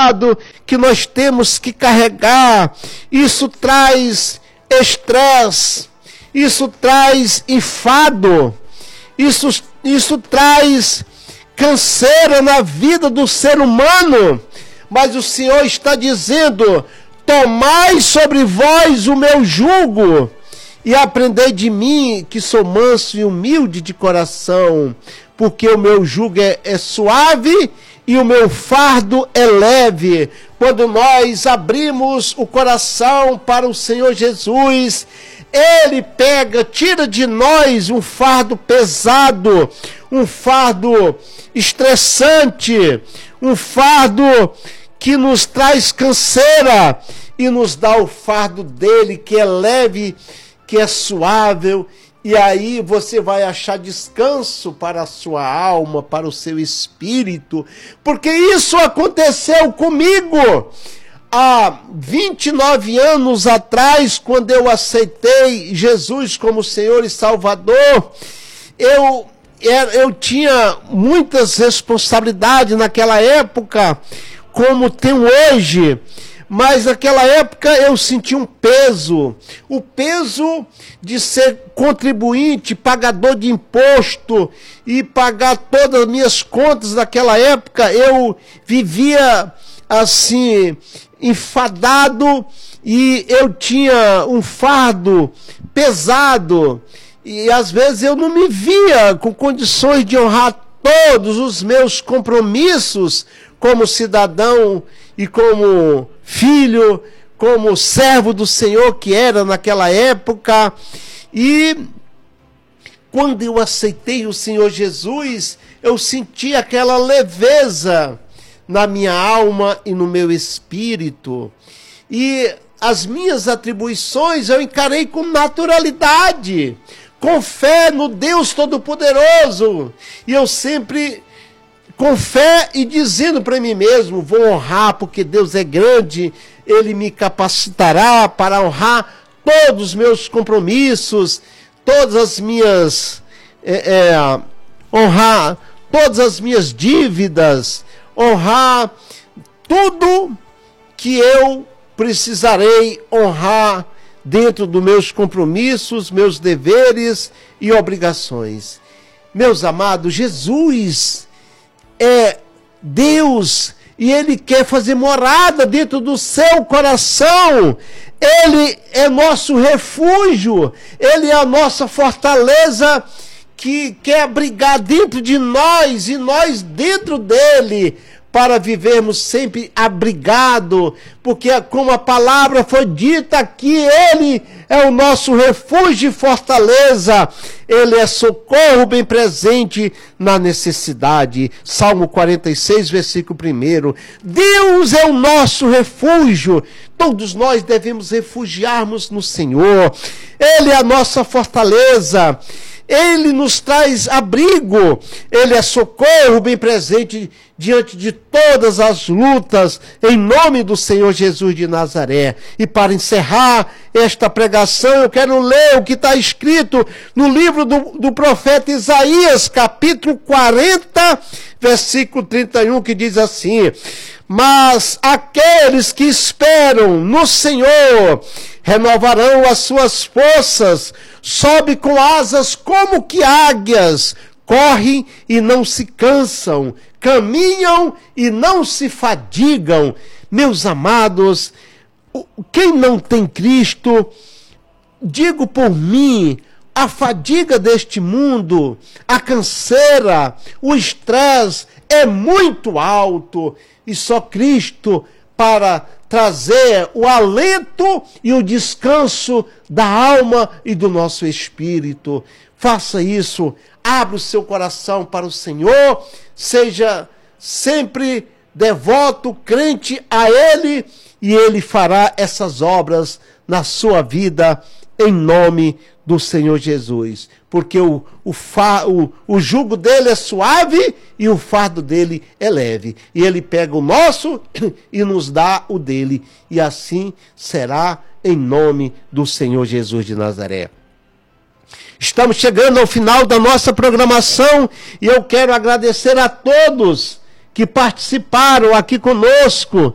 fardo que nós temos que carregar. Isso traz estresse, isso traz enfado, isso traz canseira na vida do ser humano. Mas o Senhor está dizendo: tomai sobre vós o meu jugo e aprendei de mim, que sou manso e humilde de coração, porque o meu jugo é suave e o meu fardo é leve. Quando nós abrimos o coração para o Senhor Jesus, Ele tira de nós um fardo pesado, um fardo estressante, um fardo que nos traz canseira, e nos dá o fardo dele, que é leve, que é suave. E aí você vai achar descanso para a sua alma, para o seu espírito, porque isso aconteceu comigo há 29 anos atrás, quando eu aceitei Jesus como Senhor e Salvador. Eu tinha muitas responsabilidades naquela época, como tenho hoje. Mas naquela época eu senti um peso, o peso de ser contribuinte, pagador de imposto e pagar todas as minhas contas. Naquela época eu vivia assim, enfadado, e eu tinha um fardo pesado, e às vezes eu não me via com condições de honrar todos os meus compromissos como cidadão e como filho, como servo do Senhor que era naquela época. E quando eu aceitei o Senhor Jesus, eu senti aquela leveza na minha alma e no meu espírito. E as minhas atribuições eu encarei com naturalidade, com fé no Deus Todo-Poderoso. E eu sempre com fé e dizendo para mim mesmo: vou honrar, porque Deus é grande, Ele me capacitará para honrar todos os meus compromissos, todas as minhas, honrar todas as minhas dívidas, honrar tudo que eu precisarei honrar dentro dos meus compromissos, meus deveres e obrigações. Meus amados, Jesus é Deus, e Ele quer fazer morada dentro do seu coração. Ele é nosso refúgio, Ele é a nossa fortaleza, que quer abrigar dentro de nós e nós dentro dele, para vivermos sempre abrigado, porque como a palavra foi dita aqui, Ele é o nosso refúgio e fortaleza, Ele é socorro bem presente na necessidade. Salmo 46, versículo 1. Deus é o nosso refúgio, todos nós devemos refugiarmos no Senhor. Ele é a nossa fortaleza, Ele nos traz abrigo, Ele é socorro bem presente diante de todas as lutas, em nome do Senhor Jesus de Nazaré. E para encerrar esta pregação, eu quero ler o que está escrito no livro do profeta Isaías, capítulo 40, versículo 31, que diz assim: mas aqueles que esperam no Senhor renovarão as suas forças, sobe com asas como que águias, correm e não se cansam, caminham e não se fadigam. Meus amados, quem não tem Cristo, digo por mim, a fadiga deste mundo, a canseira, o estresse é muito alto, e só Cristo para trazer o alento e o descanso da alma e do nosso espírito. Faça isso, abra o seu coração para o Senhor, seja sempre devoto, crente a Ele, e Ele fará essas obras na sua vida, em nome do Senhor Jesus. Porque o jugo dele é suave e o fardo dele é leve. E Ele pega o nosso e nos dá o dele. E assim será, em nome do Senhor Jesus de Nazaré. Estamos chegando ao final da nossa programação e eu quero agradecer a todos que participaram aqui conosco